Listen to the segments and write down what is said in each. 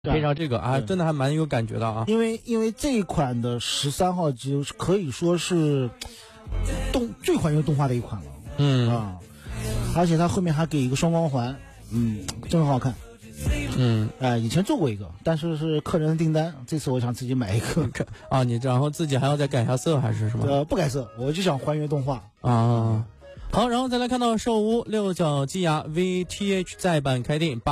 配上这个啊，真的还蛮有感觉的啊。 因为这一款的13号机可以说是最还原动画的一款了。而且它后面还给一个双光环，真好看。以前做过一个，但是是客人的订单，这次我想自己买一个啊。你然后自己还要再改一下色还是什么？ 不改色，我就想还原动画啊。好，然后再来看到兽屋六角机牙 VTH 再版开定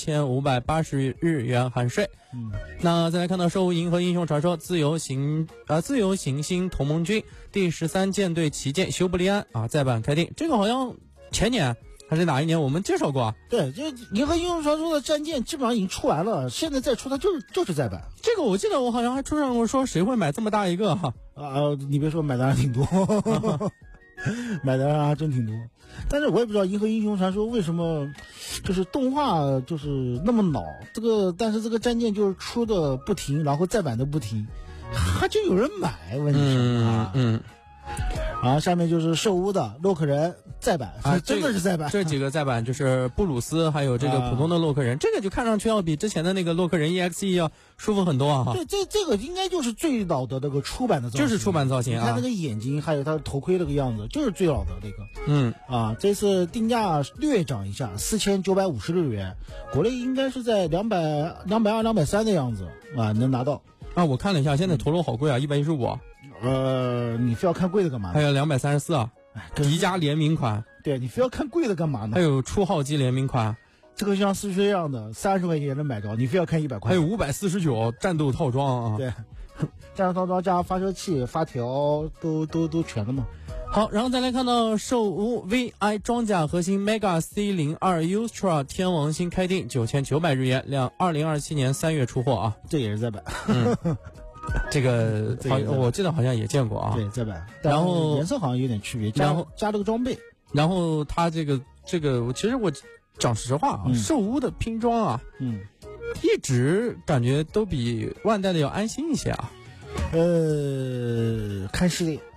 8580日元含税。那再来看到兽屋银河英雄传说自由行星同盟军第13舰队旗舰修布利安啊再版开定，这个好像前年还是哪一年我们介绍过啊？ 对，这银河英雄传说的战舰基本上已经出完了，现在再出它就是再版。 这个我记得我好像还出上过说谁会买这么大一个哈？ 你别说，买的还挺多。买的还真挺多，但是我也不知道银河英雄传说为什么就是动画就是那么老，但是这个战舰就是出的不停，然后再版的不停，还就有人买，问题是下面就是兽屋的洛克人再版真的是再版。 这几个再版就是布鲁斯还有这个普通的洛克人，这个就看上去要比之前的那个洛克人 EXE 要舒服很多啊。 对，这个应该就是最老的那个出版的造型， 就是出版造型啊。 你看那个眼睛还有他的头盔那个样子，就是最老的那个。这次定价略涨一下，4950日元，国内应该是在220、230的样子能拿到。 我看了一下，现在陀螺好贵啊，115。 你非要看贵的干嘛呢？ 还有234啊，迪迦联名款。 对，你非要看贵的干嘛呢？ 还有初号机联名款， 这个像四驱一样的30块钱能买着，你非要看100块。 还有549战斗套装啊。 对，战斗套装加发射器、发条都全了嘛。 好，然后再来看到兽屋 VI 装甲核心 Mega C02 Ultra 天王星开定9900日元，2027年3月出货啊。 这也是再版。 这个我记得好像也见过啊。 对，再版， 然后颜色好像有点区别，加了个装备。 然后它这个其实我讲实话啊，兽屋的拼装啊，一直感觉都比万代的要安心一些啊。 看系列。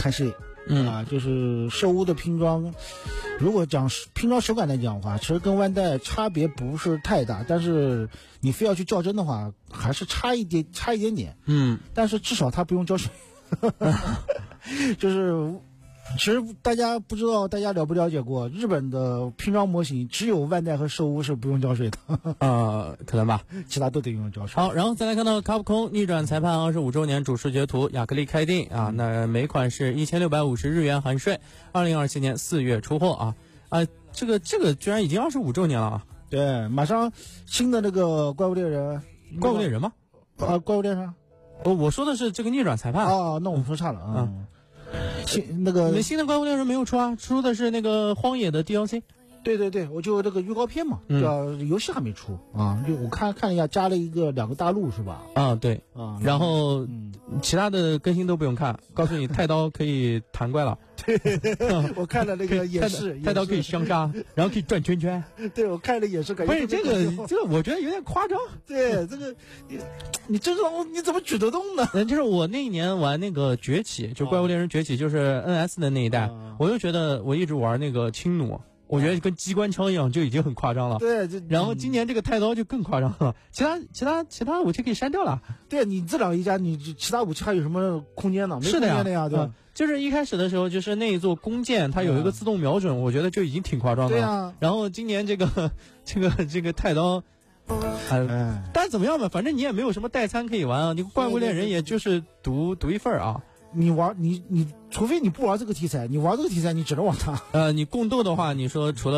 就是兽屋的拼装，如果讲拼装手感来讲的话，其实跟万代差别不是太大，但是你非要去较真的话，还是差一点点。但是至少它不用浇水。就是其实大家不知道，大家了不了解过日本的拼装模型，只有万代和兽屋是不用浇水的。 可能吧， 其他都得用浇水。 好，然后再来看到卡普空逆转裁判25周年主视觉图亚克力开定啊，那每款是1650日元含税，2027年4月出货啊。这个居然已经25周年了啊。 对，马上新的那个怪物猎人吗？ 怪物猎人。 我说的是这个逆转裁判。 那我们说差了新的怪物猎人没有出啊，出的是那个荒野的 DLC。 对，我就这个预告片嘛，游戏还没出就我看了一下，加了2个大陆是吧？ 对然后其他的更新都不用看，告诉你太刀可以弹怪了。 对，我看了那个演示， 太刀可以相杀，然后可以转圈圈。 对，我看了演示，感觉不是这个我觉得有点夸张。 对，这个你这种你怎么举得动呢？ 就是我那一年玩那个崛起，就怪物猎人崛起，就是 NS 的那一代，我就觉得我一直玩那个轻弩。我觉得跟机关枪一样就已经很夸张了。 对， 然后今年这个太刀就更夸张了，其他武器可以删掉了。 对，你这两一家，你其他武器还有什么空间呢？没是的呀，对吧？ 就是一开始的时候，就是那一座弓箭，它有一个自动瞄准，我觉得就已经挺夸张的了。 对啊。 然后今年这个太刀，但怎么样吧，反正你也没有什么代餐可以玩啊。你怪物猎人也就是读一份啊。 你除非你不玩这个题材，你玩这个题材你只能玩它。 你共斗的话，你说除了